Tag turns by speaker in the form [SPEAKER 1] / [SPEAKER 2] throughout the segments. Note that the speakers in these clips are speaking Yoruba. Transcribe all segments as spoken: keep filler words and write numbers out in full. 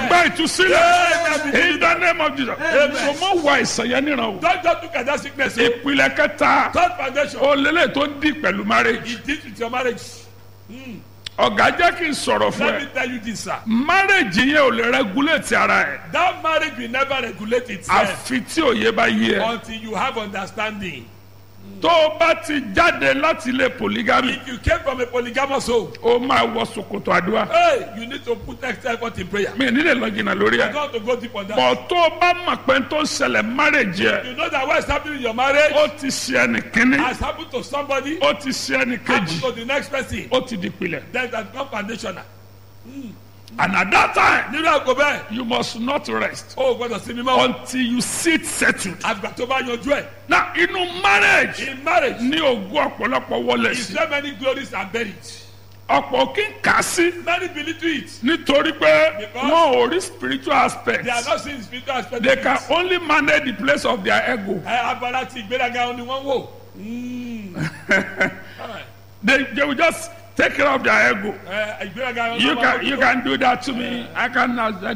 [SPEAKER 1] gba ìtúsílẹ̀ in the name of Jesus. so mo wá ìsàn yẹn níran o.
[SPEAKER 2] Don't just look at that sickness. Oh.
[SPEAKER 1] ìpìlẹ̀ kẹta
[SPEAKER 2] Third foundation.
[SPEAKER 1] olélẹ̀ tó ń di pẹ̀lú marriage.
[SPEAKER 2] It deals with your marriage.
[SPEAKER 1] ọ̀gá jẹ́ kí n sọ̀rọ̀ fún
[SPEAKER 2] Let
[SPEAKER 1] ẹ.
[SPEAKER 2] me tell you this, sir.
[SPEAKER 1] marriage yẹn ò lè regulate ara ẹ̀.
[SPEAKER 2] That marriage will never regulate itself
[SPEAKER 1] àfi tí òye bá yé ẹ.
[SPEAKER 2] until you have understanding.
[SPEAKER 1] tó o bá ti jáde láti ilé polygamy
[SPEAKER 2] If you came from a polygamous home,
[SPEAKER 1] o máa wọ ṣòkòtò àdúrà.
[SPEAKER 2] hey, you need to put extra effort in prayer.
[SPEAKER 1] mi nílẹ̀ lọ jìnnà lórí
[SPEAKER 2] I
[SPEAKER 1] ẹ̀.
[SPEAKER 2] don't want to go deep on that.
[SPEAKER 1] bọ̀ tó o bá mọ̀ pé tó ń ṣẹlẹ̀ marriage yẹ
[SPEAKER 2] You know that what is happening in your marriage
[SPEAKER 1] ó ti ṣe ẹnì kínní
[SPEAKER 2] has happened to somebody,
[SPEAKER 1] ó ti ṣe ẹnì
[SPEAKER 2] happened
[SPEAKER 1] kejì
[SPEAKER 2] to the next person.
[SPEAKER 1] ó ti di pilẹ̀.
[SPEAKER 2] Then that become foundational.
[SPEAKER 1] and at that time
[SPEAKER 2] Nínú àgọ́ bẹ́ẹ̀,
[SPEAKER 1] you must not rest
[SPEAKER 2] o ò gbọ́dọ̀ sinmi mọ́.
[SPEAKER 1] until you sit settled.
[SPEAKER 2] Àgbà tó bá yanjú ẹ̀.
[SPEAKER 1] na inú marriage
[SPEAKER 2] In marriage,
[SPEAKER 1] ní ogún ọ̀pọ̀lọpọ̀ wọlé
[SPEAKER 2] is
[SPEAKER 1] sí.
[SPEAKER 2] there many glories are buried?
[SPEAKER 1] ọ̀pọ̀ kí n kà sí
[SPEAKER 2] Many believe to it.
[SPEAKER 1] nítorí pé
[SPEAKER 2] Because
[SPEAKER 1] wọn ò rí spiritual aspect.
[SPEAKER 2] They are not seeing spiritual aspect.
[SPEAKER 1] they
[SPEAKER 2] of
[SPEAKER 1] can
[SPEAKER 2] it.
[SPEAKER 1] only manage the place of their ego.
[SPEAKER 2] Ẹ abala ti ìgbéraga ni wọ́n wò. Mm. Alright.
[SPEAKER 1] they they will just take care of their ego.
[SPEAKER 2] Ẹ ìgbéraga
[SPEAKER 1] You
[SPEAKER 2] ni wọ́n
[SPEAKER 1] can
[SPEAKER 2] wò.
[SPEAKER 1] you can do that to me. I can.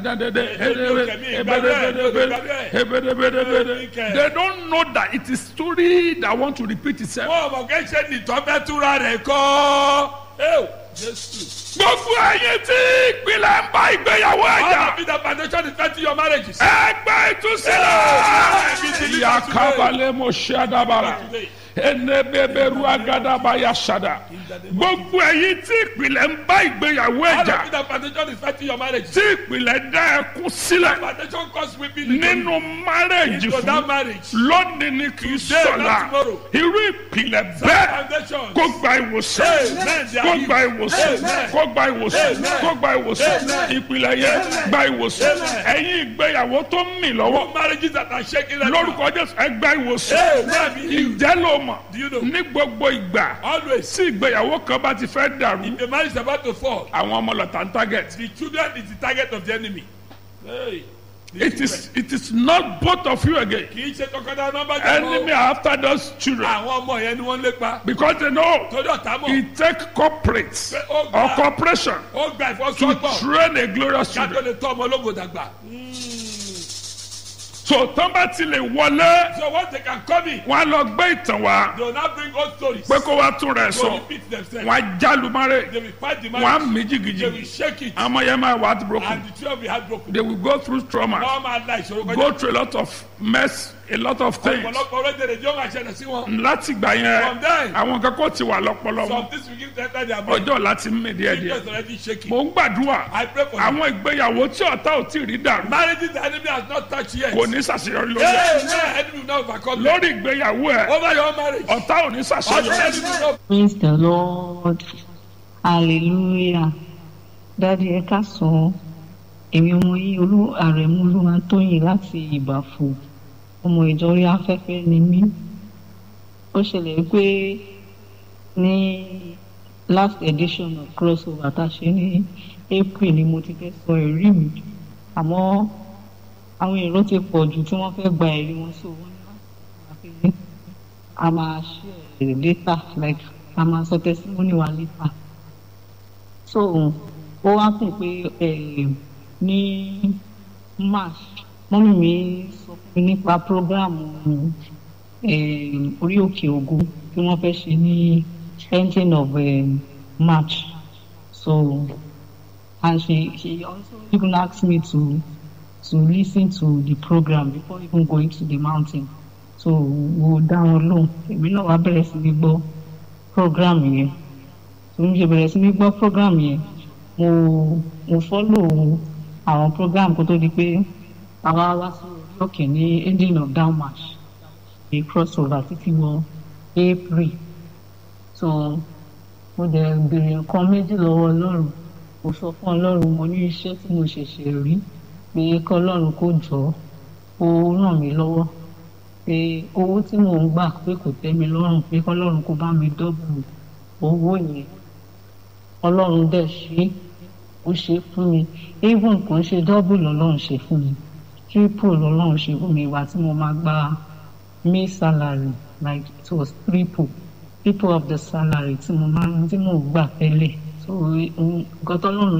[SPEAKER 1] They don't know that it is story that want to repeat itself.
[SPEAKER 2] Wọ́n mọ̀ kẹ́ ṣe ní tọ́fẹ́ túra rẹ̀ kọ́. Ẹ Jésù.
[SPEAKER 1] Gbogbo ẹyin tí ìpìlẹ̀ ń bá ìgbéyàwó
[SPEAKER 2] All
[SPEAKER 1] ẹ̀jà.
[SPEAKER 2] of it the foundation is fighting your marriages.
[SPEAKER 1] Ẹgbẹ́ ìtúsílẹ̀. Yakabalẹ̀ mo ṣe àdàbàrà. Enebeberu agadaba yasada. Gbogbo ẹyin tí ìpìlẹ̀ ń bá ìgbéyàwó
[SPEAKER 2] All of
[SPEAKER 1] ẹ̀jà.
[SPEAKER 2] it the foundation is fighting your marriages.
[SPEAKER 1] Tí ìpìlẹ̀ dá ẹkún sílẹ̀.
[SPEAKER 2] Foundation cause weeping into
[SPEAKER 1] Nínú márẹ̀jì
[SPEAKER 2] into that
[SPEAKER 1] fún.
[SPEAKER 2] marriage.
[SPEAKER 1] Lónìí ni kì í
[SPEAKER 2] Today,
[SPEAKER 1] sọ̀la.
[SPEAKER 2] not tomorrow.
[SPEAKER 1] Irú ìpìlẹ̀ bẹ́ẹ̀.
[SPEAKER 2] Foundation.
[SPEAKER 1] Kó gba ìwòsàn.
[SPEAKER 2] Amen.
[SPEAKER 1] Kó gba ìwòsàn.
[SPEAKER 2] Amen.
[SPEAKER 1] Kó gba ìwòsàn.
[SPEAKER 2] Amen.
[SPEAKER 1] Kó gba ìwòsàn.
[SPEAKER 2] Amen.
[SPEAKER 1] Ìpìlẹ̀ yẹn gba ìwòsàn.
[SPEAKER 2] Amen.
[SPEAKER 1] Ẹ̀yin ìgbéyàwó tó ń mì lọ́wọ́.
[SPEAKER 2] Marriages that are shaking right now.
[SPEAKER 1] Lórúkọ Jésù ẹ gba ìwòsàn.
[SPEAKER 2] Amen.
[SPEAKER 1] Ǹjẹ́ ló mọ̀?
[SPEAKER 2] Do you know?
[SPEAKER 1] Ní gbogbo ìgbà
[SPEAKER 2] Always.
[SPEAKER 1] tí ìgbéyàwó kan bá ti fẹ́ dàrú.
[SPEAKER 2] If a man is about to fall,
[SPEAKER 1] Àwọn ọmọ lọ́tà ń target.
[SPEAKER 2] the children is the target of the enemy. Hey. The
[SPEAKER 1] It is it is not both of you again.
[SPEAKER 2] Kì í ṣe tọkọtaya nọ́mbà
[SPEAKER 1] Enemy are after those children
[SPEAKER 2] Àwọn ọmọ yẹn ni wọ́n ń lépa.
[SPEAKER 1] because they know
[SPEAKER 2] Torí ọ̀tá mọ̀.
[SPEAKER 1] it take corporate
[SPEAKER 2] Ó
[SPEAKER 1] or
[SPEAKER 2] gba
[SPEAKER 1] corporation
[SPEAKER 2] ó gba
[SPEAKER 1] to
[SPEAKER 2] ìfọ́sọ́gbọ̀n.
[SPEAKER 1] train a glorious
[SPEAKER 2] Ká tó
[SPEAKER 1] children.
[SPEAKER 2] lè tọ́ ọmọ ológo dàgbà.
[SPEAKER 1] So tán bá ti lè wọlé
[SPEAKER 2] So once they can come in,
[SPEAKER 1] wọn á lọ gbé ìtàn wá
[SPEAKER 2] they will now bring old stories.
[SPEAKER 1] pé kó wá tún rẹ̀
[SPEAKER 2] They will
[SPEAKER 1] sọ
[SPEAKER 2] repeat themselves.
[SPEAKER 1] wọn á jálùmọ́rẹ́
[SPEAKER 2] They will fight the
[SPEAKER 1] wọn á
[SPEAKER 2] marriage.
[SPEAKER 1] mí
[SPEAKER 2] They will
[SPEAKER 1] jìgìjìgì
[SPEAKER 2] shake it.
[SPEAKER 1] àmọ́ yẹn máa wà á broken.
[SPEAKER 2] And the children will be heartbroken.
[SPEAKER 1] They will go through trauma,
[SPEAKER 2] Wọ́n máa la ìṣòro
[SPEAKER 1] go
[SPEAKER 2] kọjá.
[SPEAKER 1] through a lot of mess, a lot of things.
[SPEAKER 2] Ọ̀pọ̀lọpọ̀ orílẹ̀-èdè yóò máa ṣẹlẹ̀ sí wọn.
[SPEAKER 1] Láti gbà yẹn
[SPEAKER 2] From there,
[SPEAKER 1] àwọn kan kò ti wà lọ́pọlọ
[SPEAKER 2] some
[SPEAKER 1] wọn
[SPEAKER 2] things will give them time their brain.
[SPEAKER 1] ọjọ́ láti mí díẹ̀díẹ̀.
[SPEAKER 2] Just already shaking.
[SPEAKER 1] Mo ń gbàdúrà
[SPEAKER 2] I pray for you.
[SPEAKER 1] àwọn ìgbéyàwó tí ọ̀tá ò tí ì rí dàrú
[SPEAKER 2] Marriages the enemy has not touched yet.
[SPEAKER 1] kò ní ṣàṣeyọrí lórí ẹ̀.
[SPEAKER 2] Hey, hey, enemy will not overcome them.
[SPEAKER 1] Lórí ìgbéyàwó ẹ̀
[SPEAKER 2] Over your marriage.
[SPEAKER 1] ọ̀tá ò ní
[SPEAKER 2] Ọjọ́
[SPEAKER 1] ṣàṣeyọrí.
[SPEAKER 2] enemy will not.
[SPEAKER 3] Praise the Lord. Hallelujah. Daddy ẹ káàsán. Èmi ọmọ yìí olú àrẹ̀mú Olúwatóyìn láti Ìbàfò. Ọmọ ìjọ orí afẹ́fẹ́ ni mí. Ó ṣẹlẹ̀ pé ní last edition of crossover tá a ṣe ní April ni mo ti fẹ́ sọ ẹ̀rí mi. Àmọ́ àwọn èrò ti pọ̀ jù tí wọ́n fẹ́ gba ẹ̀rí wọn sí owó ní a máa share later like a máa sọ testimony wa later. So ó wá kùn pé eh, ní March mọ́mí mi sọ fún mi nípa program eh, orí òkè ògo tí wọ́n fẹ́ ṣe ní ending of eh, March. So and she she also even asked me to to listen to the program before even going to the mountain. So mo dá wọn lóhùn èmi náà wá bẹ̀rẹ̀ sí ní gbọ́ program yẹn. So mo ṣe bẹ̀rẹ̀ sí ní gbọ́ program yẹn mo mo follow àwọn program kó tó di pé àwa wá sí orí òkè ní ending of down march ní crossover títí wọ April. So mo dẹ̀ béèrè nǹkan méjì lọ́wọ́ Ọlọ́run mo sọ fún Ọlọ́run mo ní iṣẹ́ tí mo ṣẹ̀ṣẹ̀ rí pé kí Ọlọ́run kó jọ̀ọ́ kó ràn mí lọ́wọ́ pé owó tí mò ń gbà pé kò tẹ́ mi lọ́rùn pé kí Ọlọ́run kó bá mi dọ́bù owó yẹn. Ọlọ́run dẹ̀ ṣe ó ṣe fún mi even kò ń ṣe dọ́bù lọ́lọ́run ṣe fún mi triple lọ́lọ́run ṣe fún mi ìwà tí mo máa gba May salary like it was triple triple of the salary tí mo máa tí mo gbà tẹ́lẹ̀ so nǹkan tọ́lọ́run